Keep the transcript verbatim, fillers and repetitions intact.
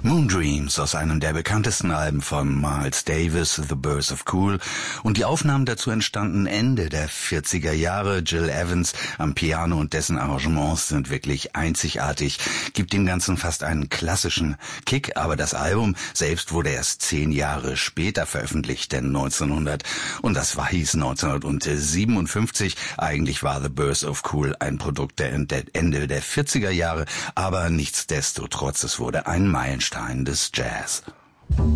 Moon Dreams aus einem der bekanntesten Alben von Miles Davis, The Birth of Cool, und die Aufnahmen dazu entstanden Ende der vierziger Jahre. Gil Evans am Piano und dessen Arrangements sind wirklich einzigartig, gibt dem Ganzen fast einen klassischen Kick, aber das Album selbst wurde erst zehn Jahre später veröffentlicht, denn neunzehnhundert, und das war hieß neunzehnhundertsiebenundfünfzig, eigentlich war The Birth of Cool ein Produkt der Ende der vierziger Jahre, aber nichtsdestotrotz, es wurde ein Meilenstein des Jazz.